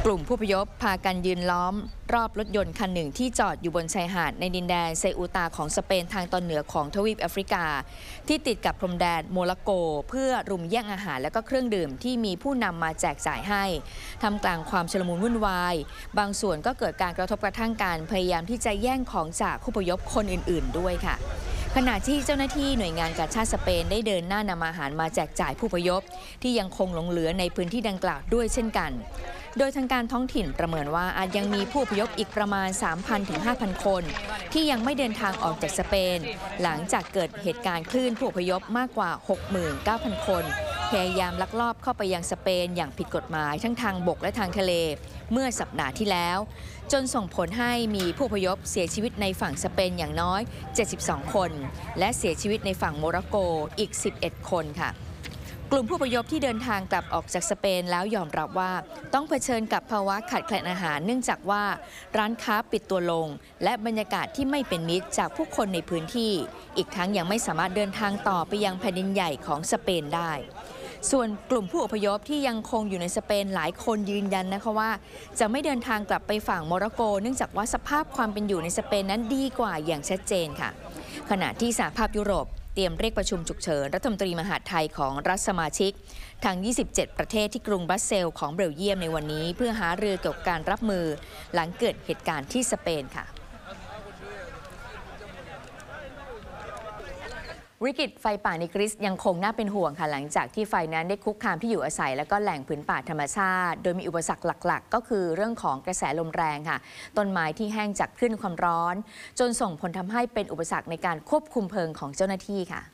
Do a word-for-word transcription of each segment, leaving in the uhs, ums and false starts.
กลุ่มผู้อพยพพากันยืนล้อมรอบรถยนต์คันหนึ่งที่จอดอยู่บนชายหาดในดินแดนเซอูตาของสเปนทางตอนเหนือของทวีปแอฟริกาที่ติดกับพรมแดนโมร็อกโกเพื่อรุมแย่งอาหารและก็เครื่องดื่มที่มีผู้นำมาแจกจ่ายให้ทำกลางความชุลมุนวุ่นวายบางส่วนก็เกิดการกระทบกระทั่งกันพยายามที่จะแย่งของจากผู้อพยพคนอื่นๆด้วยค่ะขณะที่เจ้าหน้าที่หน่วยงานกาชาดสเปนได้เดินหน้านำอาหารมาแจกจ่ายผู้อพยพที่ยังคงหลงเหลือในพื้นที่ดังกล่าวด้วยเช่นกันโดยทางการท้องถิ่นประเมินว่าอาจยังมีผู้อพยพอีกประมาณ สามพัน ถึง ห้าพัน คนที่ยังไม่เดินทางออกจากสเปนหลังจากเกิดเหตุการณ์คลื่นผู้อพยพมากกว่า หกหมื่นเก้าพัน คนพยายามลักลอบเข้าไปยังสเปนอย่างผิดกฎหมายทั้งทางบกและทางทะเลเมื่อสัปดาห์ที่แล้วจนส่งผลให้มีผู้อพยพเสียชีวิตในฝั่งสเปนอย่างน้อยเจ็ดสิบสองคนและเสียชีวิตในฝั่งโมร็อกโกอีกสิบเอ็ดคนค่ะกลุ่มผู้อพยพที่เดินทางกลับออกจากสเปนแล้วยอมรับว่าต้องเผชิญกับภาวะขาดแคลนอาหารเนื่องจากว่าร้านค้าปิดตัวลงและบรรยากาศที่ไม่เป็นมิตรจากผู้คนในพื้นที่อีกทั้งยังไม่สามารถเดินทางต่อไปยังแผ่นดินใหญ่ของสเปนได้ส่วนกลุ่มผู้อพยพที่ยังคงอยู่ในสเปนหลายคนยืนยันนะคะว่าจะไม่เดินทางกลับไปฝั่งโมร็อกโกเนื่องจากว่าสภาพความเป็นอยู่ในสเปนนั้นดีกว่าอย่างชัดเจนค่ะขณะที่สหภาพยุโรปเตรียมเรียกประชุมฉุกเฉินรัฐมนตรีมหาดไทยของรัฐสมาชิกทั้งยี่สิบเจ็ดประเทศที่กรุงบรัสเซลส์ของเบลเยียมในวันนี้เพื่อหารือเกี่ยวกับการรับมือหลังเกิดเหตุการณ์ที่สเปนค่ะวิกฤตไฟป่าในกรีซยังคงน่าเป็นห่วงค่ะหลังจากที่ไฟนั้นได้คุกคามที่อยู่อาศัยและก็แหล่งผืนป่าธรรมชาติโดยมีอุปสรรคหลักๆก็คือเรื่องของกระแสลมแรงค่ะต้นไม้ที่แห้งจากคลื่นความร้อนจนส่งผลทำให้เป็นอุปสรรคในการควบคุมเพลิงของเจ้าหน้าที่ค่ะ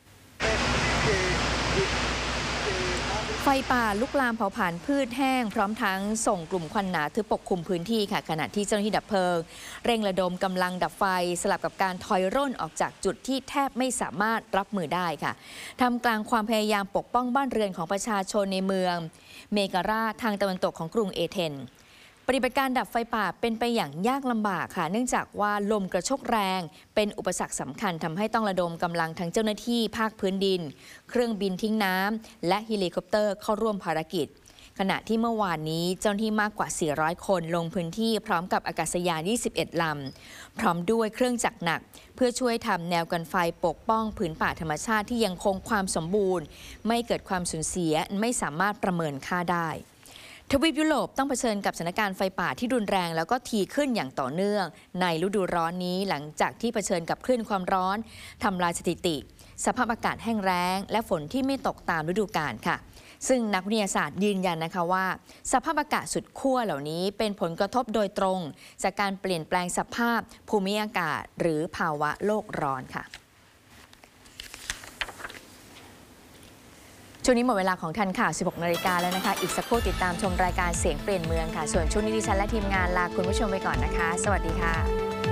ไฟป่าลุกลามเผาผลาญพืชแห้งพร้อมทั้งส่งกลุ่มควันหนาทึบปกคลุมพื้นที่ค่ะขณะที่เจ้าหน้าที่ดับเพลิงเร่งระดมกำลังดับไฟสลับกับการถอยร่นออกจากจุดที่แทบไม่สามารถรับมือได้ค่ะทำกลางความพยายามปกป้องบ้านเรือนของประชาชนในเมืองเมการาทางตะวันตกของกรุงเอเธนปฏิบัติการดับไฟป่าเป็นไปอย่างยากลำบากค่ะเนื่องจากว่าลมกระโชกแรงเป็นอุปสรรคสำคัญทำให้ต้องระดมกำลังทั้งเจ้าหน้าที่ภาคพื้นดินเครื่องบินทิ้งน้ำและเฮลิคอปเตอร์เข้าร่วมภารกิจขณะที่เมื่อวานนี้เจ้าหน้าที่มากกว่าสี่ร้อยคนลงพื้นที่พร้อมกับอากาศยานยี่สิบเอ็ดลำพร้อมด้วยเครื่องจักรหนักเพื่อช่วยทำแนวกันไฟปกป้องผืนป่าธรรมชาติที่ยังคงความสมบูรณ์ไม่เกิดความสูญเสียไม่สามารถประเมินค่าได้ทวีปยุโรปต้องเผชิญกับสถานการณ์ไฟป่าที่รุนแรงแล้วก็ทีขึ้นอย่างต่อเนื่องในฤดูร้อนนี้หลังจากที่เผชิญกับคลื่นความร้อนทำลายสถิติสภาพอากาศแห้งแล้งและฝนที่ไม่ตกตามฤดูกาลค่ะซึ่งนักวิทยาศาสตร์ยืนยันนะคะว่าสภาพอากาศสุดขั้วเหล่านี้เป็นผลกระทบโดยตรงจากการเปลี่ยนแปลงสภาพภูมิอากาศหรือภาวะโลกร้อนค่ะช่วงนี้หมดเวลาของทันข่าวสิบหกนาฬิกาแล้วนะคะอีกสักครู่ติดตามชมรายการเสียงเปลี่ยนเมืองค่ะส่วนช่วงนี้ดิฉันและทีมงานลาคุณผู้ชมไปก่อนนะคะสวัสดีค่ะ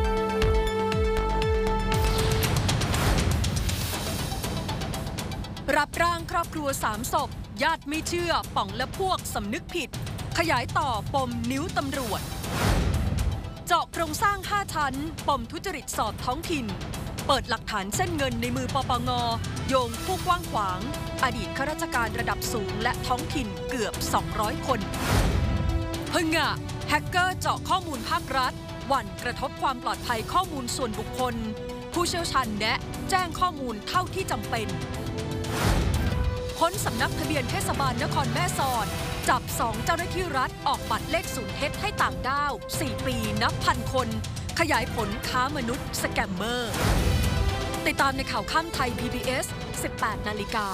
รับร่างครอบครัวสามศพญาติไม่เชื่อป๋องและพวกสำนึกผิดขยายต่อปมนิ้วตำรวจเจาะโครงสร้างห้าชั้นปมทุจริตสอบท้องถิ่นเปิดหลักฐานเส้นเงินในมือปปงโยงผู้กว้างขวางอดีตข้าราชการระดับสูงและท้องถิ่นเกือบสองร้อยคนผงะแฮกเกอร์เจาะข้อมูลภาครัฐหวั่นกระทบความปลอดภัยข้อมูลส่วนบุคคลผู้เชี่ยวชาญแนะแจ้งข้อมูลเท่าที่จำเป็นค้นสำนักทะเบียนเทศบาลนครแม่สอดจับสองเจ้าหน้าที่รัฐออกบัตรเลขศูนย์เท็จให้ต่างด้าวสี่ปีนับพันคนขยายผลค้ามนุษย์สแกมเมอร์ติดตามในข่าวค่ำไทย พี บี เอส สิบแปดนาฬิกา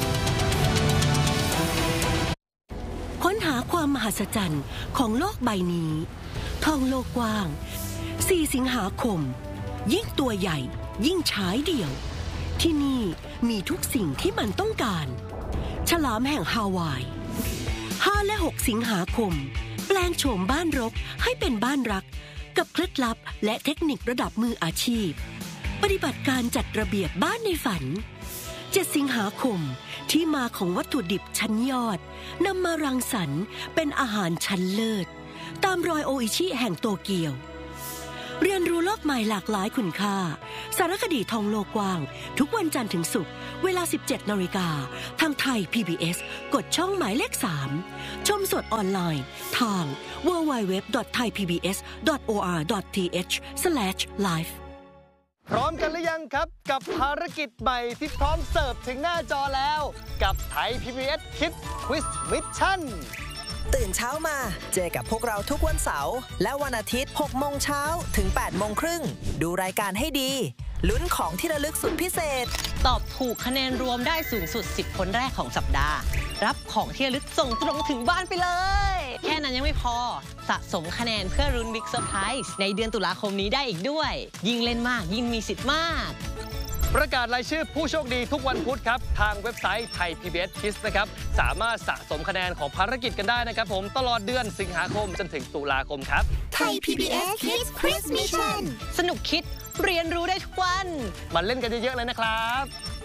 ค้นหาความมหัศจรรย์ของโลกใบนี้ท่องโลกกว้างสี่สิงหาคมยิ่งตัวใหญ่ยิ่งฉายเดี่ยวที่นี่มีทุกสิ่งที่มันต้องการฉลามแห่งฮาวายห้าและหกสิงหาคมแปลงโฉมบ้านรกให้เป็นบ้านรักกับเคล็ดลับและเทคนิคระดับมืออาชีพปฏิบัติการจัดระเบียบบ้านในฝันเจ็ดสิงหาคมที่มาของวัตถุดิบชั้นยอดนำมารังสรรค์เป็นอาหารชั้นเลิศตามรอยโออิชิแห่งโตเกียวเรียนรู้โลกใหม่หลากหลายคุณค่าสารคดีท่องโลกกว้างทุกวันจันทร์ถึงศุกร์เวลา สิบเจ็ดนาฬิกาทางไทย พี บี เอส กดช่องหมายเลขสามชมสดออนไลน์ทาง ดับเบิลยู ดับเบิลยู ดับเบิลยู ดอท ไทยพีบีเอส ดอท โอ อาร์ ดอท ที เอช สแลช ไลฟ์พร้อมกันหรือยังครับกับภารกิจใหม่ที่พร้อมเสิร์ฟถึงหน้าจอแล้วกับไทย พี บี เอส Kids Quiz Mission ตื่นเช้ามาเจอกับพวกเราทุกวันเสาร์และวันอาทิตย์หกโมงเช้าถึงแปดโมงครึ่งดูรายการให้ดีลุ้นของที่ระลึกสุดพิเศษตอบถูกคะแนนรวมได้สูงสุดสิบคนแรกของสัปดาห์รับของที่ระลึกส่งตรงถึงบ้านไปเลยแค่นั้นยังไม่พอสะสมคะแนนเพื่อรุ้นบิ๊กเซอร์ไพรส์ในเดือนตุลาคมนี้ได้อีกด้วยยิ่งเล่นมากยิ่งมีสิทธิ์มากประกาศรายชื่อผู้โชคดีทุกวันพุธครับทางเว็บไซต์ไทย พี บี เอส Kids นะครับสามารถสะสมคะแนนของภารกิจกันได้นะครับผมตลอดเดือนสิงหาคมจนถึงตุลาคมครับไทย พี บี เอส Kids Quiz Mission สนุกคิดเรียนรู้ได้ทุกวันมาเล่นกันเยอะๆเลยนะครับ